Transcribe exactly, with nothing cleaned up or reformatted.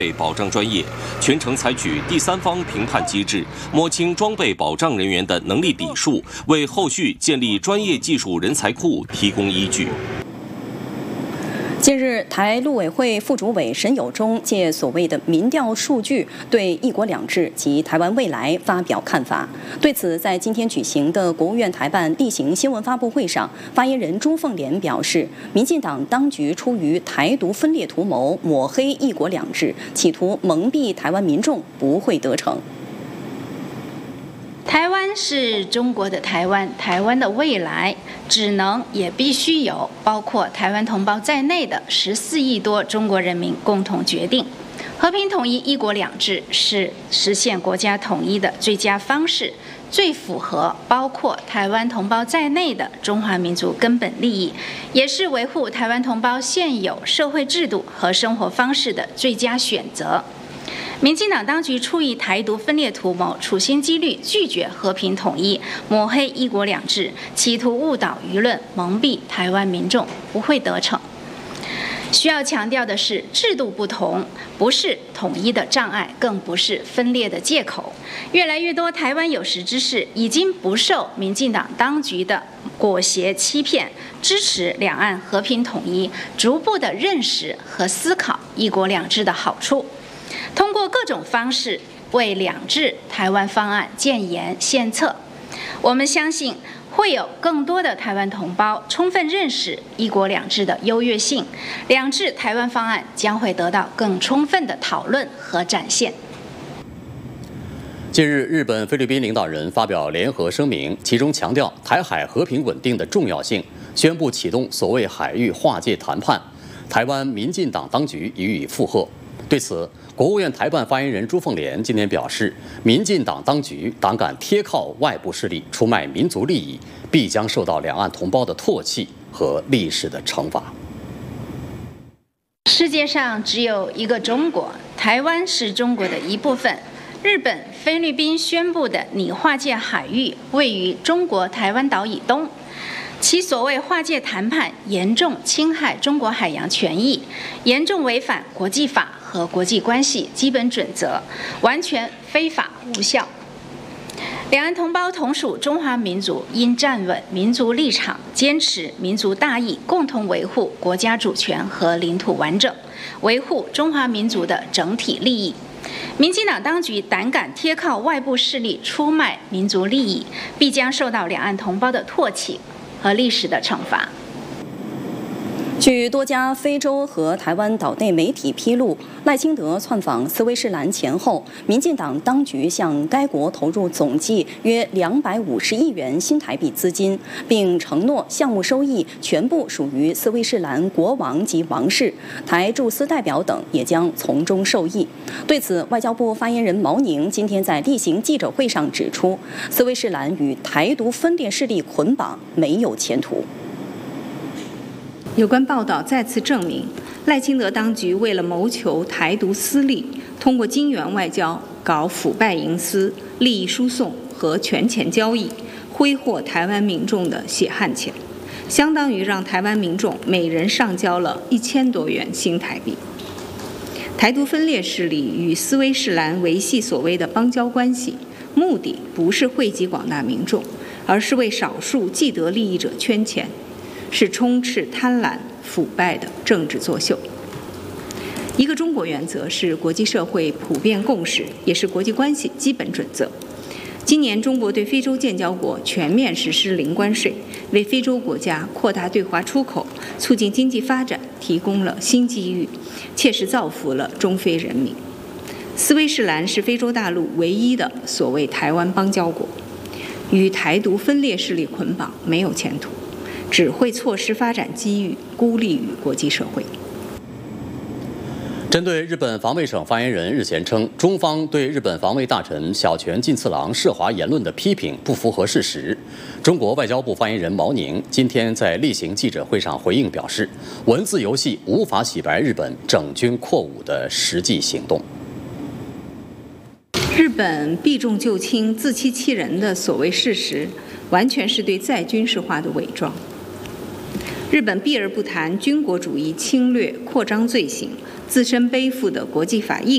保障专业，全程采取第三方评判机制，摸清装备保障人员的能力底数，为后续建立专业技术人才库提供依据。 近日，台陆委会副主委沈友忠借所谓的民调数据对“一国两制”及台湾未来发表看法。对此，在今天举行的国务院台办例行新闻发布会上，发言人朱凤莲表示，民进党当局出于台独分裂图谋，抹黑“一国两制”，企图蒙蔽台湾民众，不会得逞。 台湾是中国的台湾，台湾的未来只能也必须有包括台湾同胞在内的十四亿多中国人民共同决定。和平统一、一国两制是实现国家统一的最佳方式，最符合包括台湾同胞在内的中华民族根本利益，也是维护台湾同胞现有社会制度和生活方式的最佳选择。民进党当局出于台独分裂图谋，处心积虑拒绝和平统一，抹黑一国两制，企图误导舆论，蒙蔽台湾民众，不会得逞。需要强调的是，制度不同不是统一的障碍，更不是分裂的借口。越来越多台湾有识之士已经不受民进党当局的裹挟欺骗，支持两岸和平统一，逐步的认识和思考一国两制的好处。通过各种方式为两制台湾方案建言献策，我们相信会有更多的台湾同胞充分认识一国两制的优越性，两制台湾方案将会得到更充分的讨论和展现。 近日，日本、菲律宾领导人发表联合声明，其中强调台海和平稳定的重要性，宣布启动所谓海域划界谈判。台湾民进党当局予以附和。对此，国务院台办发言人朱凤莲今天表示，民进党当局胆敢贴靠外部势力出卖民族利益，必将受到两岸同胞的唾弃和历史的惩罚。 世界上只有一个中国，台湾是中国的一部分。日本、菲律宾宣布的拟划界海域位于中国台湾岛以东，其所谓划界谈判严重侵害中国海洋权益，严重违反国际法和国际关系基本准则，完全非法无效。两岸同胞同属中华民族，应站稳民族立场，坚持民族大义，共同维护国家主权和领土完整，维护中华民族的整体利益。民进党当局胆敢贴靠外部势力出卖民族利益，必将受到两岸同胞的唾弃和历史的惩罚。 据多家非洲和台湾岛内媒体披露，赖清德窜访斯威士兰前后，民进党当局向该国投入总计约两百五十亿元新台币资金，并承诺项目收益全部属于斯威士兰国王及王室，台驻斯代表等也将从中受益。对此，外交部发言人毛宁今天在例行记者会上指出，斯威士兰与台独分裂势力捆绑，没有前途。 有关报道再次证明，赖清德当局为了谋求台独私利，通过金援外交搞腐败营私、利益输送和权钱交易，挥霍台湾民众的血汗钱，相当于让台湾民众每人上交了一千多元新台币。台独分裂势力与斯威士兰维系所谓的邦交关系，目的不是惠及广大民众，而是为少数既得利益者圈钱，是充斥贪婪腐败的政治作秀。一个中国原则是国际社会普遍共识，也是国际关系基本准则。今年中国对非洲建交国全面实施零关税，为非洲国家扩大对华出口、促进经济发展提供了新机遇，切实造福了中非人民。斯威士兰是非洲大陆唯一的所谓台湾邦交国，与台独分裂势力捆绑，没有前途，只会错失发展机遇，孤立于国际社会。 针对日本防卫省发言人日前称，中方对日本防卫大臣小泉进次郎涉华言论的批评不符合事实，中国外交部发言人毛宁今天在例行记者会上回应表示，文字游戏无法洗白日本整军扩武的实际行动。 日本避重就轻、自欺欺人的所谓事实，完全是对再军事化的伪装。日本避而不谈军国主义侵略扩张罪行，自身背负的国际法义